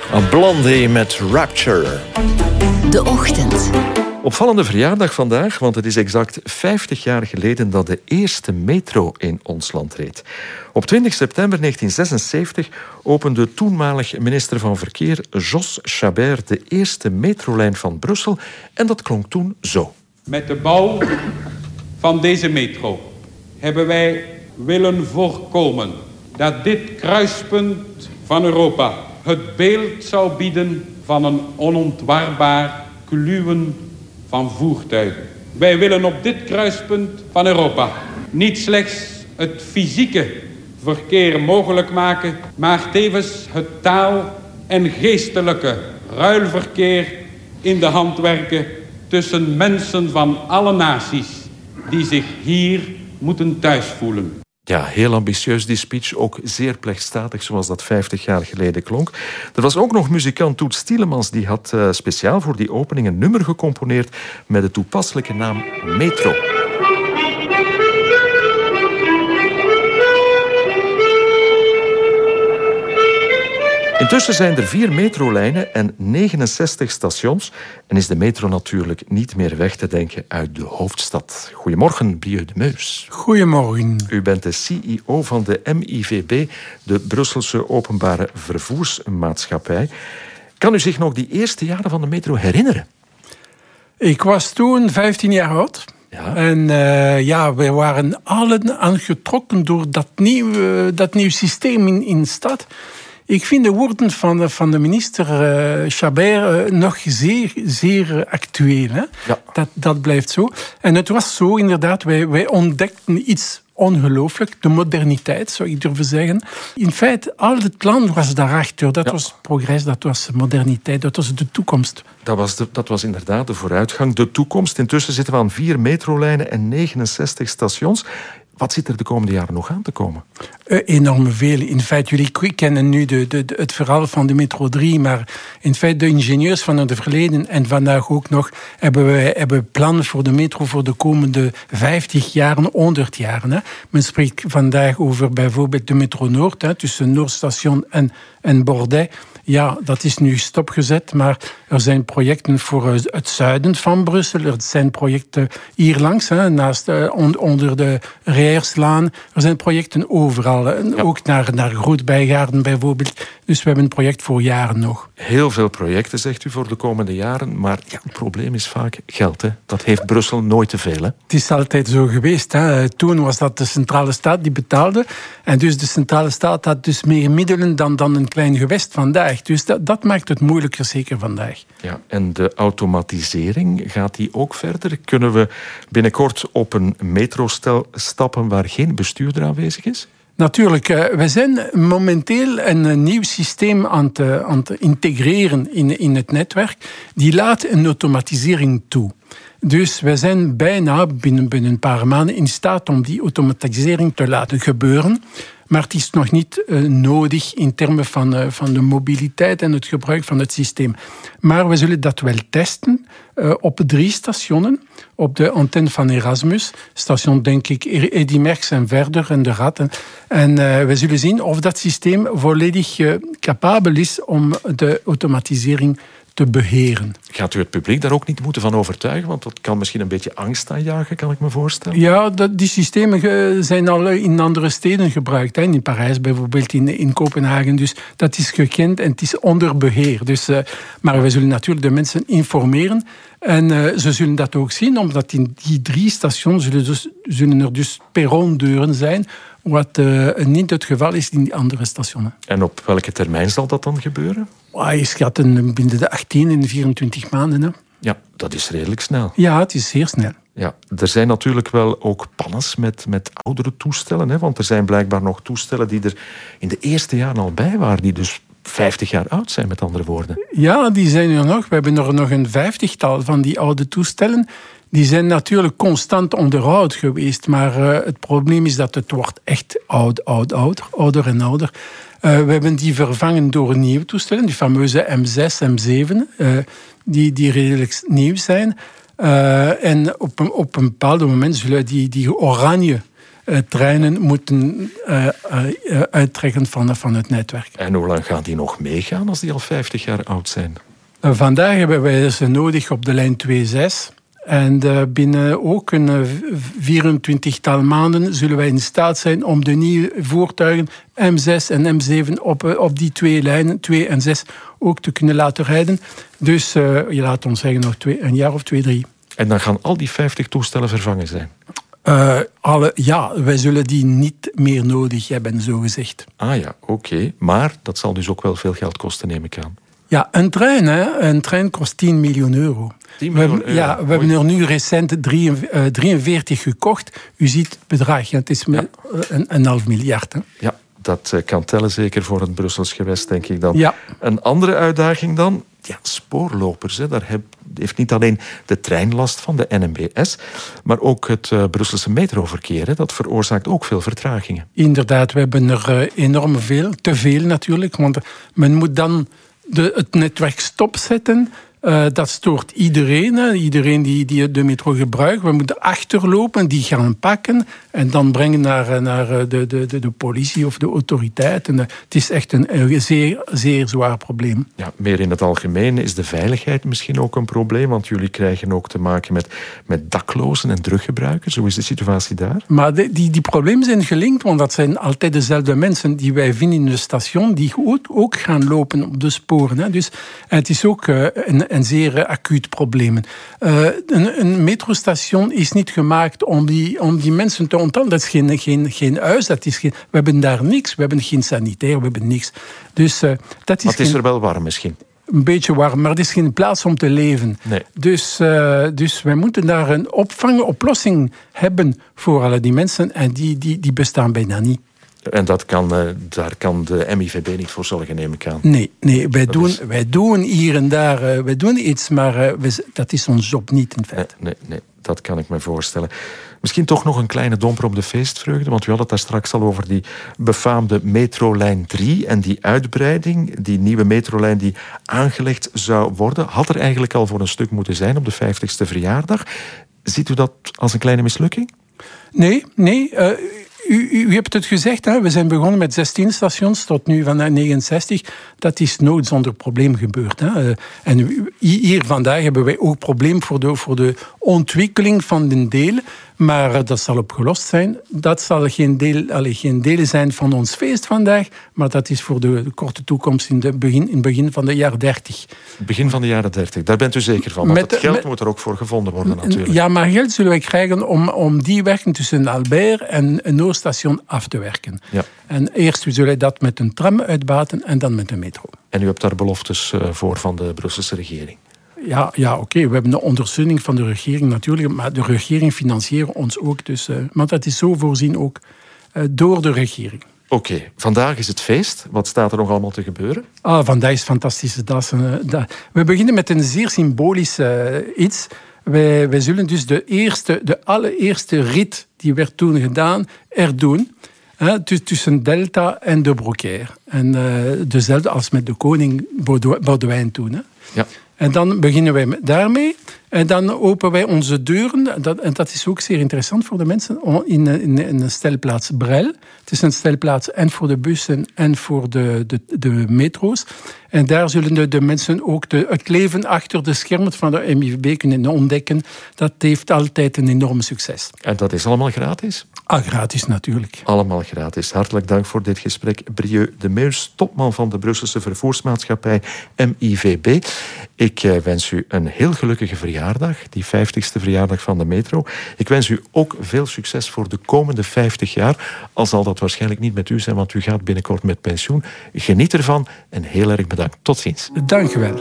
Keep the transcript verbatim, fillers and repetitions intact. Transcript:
Een Blondie met Rapture. De Ochtend. Opvallende verjaardag vandaag, want het is exact vijftig jaar geleden dat de eerste metro in ons land reed. Op twintig september negentien zesenzeventig opende toenmalig minister van Verkeer Jos Chabert de eerste metrolijn van Brussel en dat klonk toen zo. Met de bouw van deze metro hebben wij willen voorkomen dat dit kruispunt van Europa het beeld zou bieden van een onontwarbaar kluwen van voertuigen. Wij willen op dit kruispunt van Europa niet slechts het fysieke verkeer mogelijk maken, maar tevens het taal- en geestelijke ruilverkeer in de hand werken tussen mensen van alle naties die zich hier moeten thuis voelen. Ja, heel ambitieus die speech, ook zeer plechtstatig zoals dat vijftig jaar geleden klonk. Er was ook nog muzikant Toets Tielemans, die had uh, speciaal voor die opening een nummer gecomponeerd met de toepasselijke naam Metro. Intussen zijn er vier metrolijnen en negenenzestig stations en is de metro natuurlijk niet meer weg te denken uit de hoofdstad. Goedemorgen, Brieux de Meus. Goedemorgen. U bent de C E O van de M I V B, de Brusselse Openbare Vervoersmaatschappij. Kan u zich nog die eerste jaren van de metro herinneren? Ik was toen vijftien jaar oud. Ja. En uh, ja, we waren allen aangetrokken door dat nieuw, uh, dat nieuw systeem in, in de stad. Ik vind de woorden van, van de minister uh, Chabert uh, nog zeer, zeer actueel. Hè? Ja. Dat, dat blijft zo. En het was zo, inderdaad, wij, wij ontdekten iets ongelooflijk, de moderniteit, zou ik durven zeggen. In feite, al het plan was daarachter. Dat ja. was progress, dat was moderniteit, dat was de toekomst. Dat was, de, dat was inderdaad de vooruitgang, de toekomst. Intussen zitten we aan vier metrolijnen en negenenzestig stations. Wat zit er de komende jaren nog aan te komen? Uh, enorm veel. In feite, jullie kennen nu de, de, de, het verhaal van de metro drie, maar in feite de ingenieurs van het verleden en vandaag ook nog hebben we hebben plannen voor de metro voor de komende vijftig jaren, honderd jaren. Hè. Men spreekt vandaag over bijvoorbeeld de metro Noord, hè, tussen Noordstation en, en Bordij. Ja, dat is nu stopgezet, maar er zijn projecten voor het zuiden van Brussel. Er zijn projecten hier langs, hè, naast, onder de Rijerslaan. Er zijn projecten overal, ja. ook naar, naar Groot-Bijgaarden bijvoorbeeld. Dus we hebben een project voor jaren nog. Heel veel projecten, zegt u, voor de komende jaren. Maar ja, het probleem is vaak geld. Hè. Dat heeft Brussel nooit te veel. Hè. Het is altijd zo geweest. Hè. Toen was dat de centrale staat die betaalde. En dus de centrale staat had dus meer middelen dan, dan een klein gewest vandaag. Dus dat, dat maakt het moeilijker, zeker vandaag. Ja, en de automatisering, gaat die ook verder? Kunnen we binnenkort op een metrostel stappen waar geen bestuurder aanwezig is? Natuurlijk, we zijn momenteel een nieuw systeem aan te, aan te integreren in, in het netwerk. Die laat een automatisering toe. Dus we zijn bijna binnen, binnen een paar maanden in staat om die automatisering te laten gebeuren. Maar het is nog niet uh, nodig in termen van, uh, van de mobiliteit en het gebruik van het systeem. Maar we zullen dat wel testen uh, op drie stationen. Op de antenne van Erasmus, station denk ik Eddy Merckx en verder en de Ratten. En uh, we zullen zien of dat systeem volledig uh, capabel is om de automatisering te beheren. Gaat u het publiek daar ook niet moeten van overtuigen? Want dat kan misschien een beetje angst aanjagen, kan ik me voorstellen. Ja, dat, die systemen zijn al in andere steden gebruikt. Hè. In Parijs bijvoorbeeld, in, in Kopenhagen. Dus dat is gekend en het is onder beheer. Dus, uh, maar we zullen natuurlijk de mensen informeren. En uh, ze zullen dat ook zien, omdat in die drie stations zullen, dus, zullen er dus perrondeuren zijn, wat uh, niet het geval is in die andere stations. En op welke termijn zal dat dan gebeuren? Je schat binnen de achttien en vierentwintig maanden. Hè. Ja, dat is redelijk snel. Ja, het is zeer snel. Ja, er zijn natuurlijk wel ook pannes met, met oudere toestellen. Hè, want er zijn blijkbaar nog toestellen die er in de eerste jaren al bij waren, die dus vijftig jaar oud zijn, met andere woorden. Ja, die zijn er nog. We hebben er nog een vijftigtal van die oude toestellen. Die zijn natuurlijk constant onderhoud geweest. Maar uh, het probleem is dat het wordt echt oud, oud, ouder, ouder en ouder. Uh, we hebben die vervangen door nieuwe toestellen, die fameuze M zes, M zeven, uh, die, die redelijk nieuw zijn. Uh, en op een, op een bepaald moment zullen die, die oranje uh, treinen moeten uh, uh, uittrekken van, van het netwerk. En hoe lang gaan die nog meegaan als die al vijftig jaar oud zijn? Uh, vandaag hebben wij ze nodig op de lijn twee zes. En uh, binnen ook een uh, vierentwintigtal maanden zullen wij in staat zijn om de nieuwe voertuigen M zes en M zeven op, uh, op die twee lijnen, twee en zes, ook te kunnen laten rijden. Dus uh, je laat ons zeggen nog twee, een jaar of twee, drie. En dan gaan al die vijftig toestellen vervangen zijn? Uh, alle, ja, wij zullen die niet meer nodig hebben, zo gezegd. Ah ja, oké. Okay. Maar dat zal dus ook wel veel geld kosten, neem ik aan. Ja, een trein, hè? Een trein kost tien miljoen euro. tien miljoen euro? Ja, we hebben er nu recent drieënveertig gekocht. U ziet het bedrag, het is ja. een, een half miljard. Hè? Ja, dat kan tellen, zeker voor het Brussels gewest, denk ik dan. Ja. Een andere uitdaging dan, ja, spoorlopers. Hè. Daar heeft niet alleen de trein last van, de N M B S, maar ook het uh, Brusselse metroverkeer. Hè. Dat veroorzaakt ook veel vertragingen. Inderdaad, we hebben er uh, enorm veel, te veel natuurlijk, want men moet dan de, het netwerk stopzetten. Uh, dat stoort iedereen, hè. Iedereen die, die de metro gebruikt. We moeten achterlopen, die gaan pakken en dan brengen naar, naar de, de, de, de politie of de autoriteiten. Het is echt een, een zeer, zeer zwaar probleem. Ja, meer in het algemeen is de veiligheid misschien ook een probleem, want jullie krijgen ook te maken met, met daklozen en druggebruikers. Hoe is de situatie daar? Maar de, die, die problemen zijn gelinkt, want dat zijn altijd dezelfde mensen die wij vinden in de station, die ook, ook gaan lopen op de sporen. Hè. Dus het is ook uh, een en zeer acuut problemen. Uh, een, een metrostation is niet gemaakt om die, om die mensen te onthouden. Dat is geen, geen, geen huis, dat is geen, we hebben daar niks. We hebben geen sanitair, we hebben niks. Dus, uh, dat is maar het is geen, er wel warm misschien? Een beetje warm, maar het is geen plaats om te leven. Nee. Dus, uh, dus wij moeten daar een opvangoplossing hebben voor alle die mensen en die, die, die bestaan bijna niet. En dat kan, uh, daar kan de M I V B niet voor zorgen, neem ik aan. Nee, nee wij, doen, is... wij doen hier en daar uh, wij doen iets, maar uh, wij, dat is ons job niet in feite. Nee, nee, nee, dat kan ik me voorstellen. Misschien toch nog een kleine domper op de feestvreugde, want u had het daar straks al over die befaamde metrolijn drie en die uitbreiding, die nieuwe metrolijn die aangelegd zou worden, had er eigenlijk al voor een stuk moeten zijn op de vijftigste verjaardag. Ziet u dat als een kleine mislukking? Nee, nee. Uh, U, u, u hebt het gezegd, hè? We zijn begonnen met zestien stations tot nu van negenenzestig. Dat is nooit zonder probleem gebeurd. Hè? En hier vandaag hebben wij ook probleem voor de, voor de ontwikkeling van de delen. Maar dat zal opgelost zijn. Dat zal geen deel, allez, geen deel zijn van ons feest vandaag, maar dat is voor de, de korte toekomst in, de begin, in het begin van de jaren dertig. Begin van de jaren dertig, daar bent u zeker van. Want met, het geld met, moet er ook voor gevonden worden natuurlijk. Ja, maar geld zullen wij krijgen om, om die werken tussen Albert en een Noordstation af te werken. Ja. En eerst zullen wij dat met een tram uitbaten en dan met een metro. En u hebt daar beloftes voor van de Brusselse regering? Ja, ja oké. Okay. We hebben de ondersteuning van de regering natuurlijk, maar de regering financiert ons ook. Dus, uh, maar dat is zo voorzien ook uh, door de regering. Oké, okay. Vandaag is het feest. Wat staat er nog allemaal te gebeuren? Ah, vandaag is een fantastische dag. We beginnen met een zeer symbolisch uh, iets. Wij, wij zullen dus de, eerste, de allereerste rit die werd toen gedaan, er doen. Hè, tussen Delta en de Brocaire. En uh, dezelfde als met de koning Boudewijn toen. Hè. Ja. En dan beginnen wij daarmee. En dan openen wij onze deuren. Dat, en dat is ook zeer interessant voor de mensen. In, in, in een stelplaats Brel. Het is een stelplaats en voor de bussen en voor de, de, de metro's. En daar zullen de, de mensen ook de, het leven achter de schermen van de M I V B kunnen ontdekken. Dat heeft altijd een enorm succes. En dat is allemaal gratis? Ah, gratis natuurlijk. Allemaal gratis. Hartelijk dank voor dit gesprek. Brieux de Meus, topman van de Brusselse vervoersmaatschappij M I V B. Ik wens u een heel gelukkige verjaardag, die vijftigste verjaardag van de metro. Ik wens u ook veel succes voor de komende vijftig jaar. Al zal dat waarschijnlijk niet met u zijn, want u gaat binnenkort met pensioen. Geniet ervan en heel erg bedankt. Tot ziens. Dank u wel.